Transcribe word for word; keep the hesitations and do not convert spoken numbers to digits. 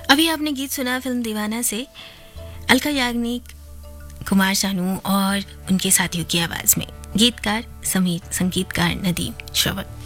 अभी आपने गीत सुना फिल्म दीवाना से अलका याग्निक, कुमार सानू और उनके साथियों की आवाज में। गीतकार समीर, संगीतकार नदीम श्रवण।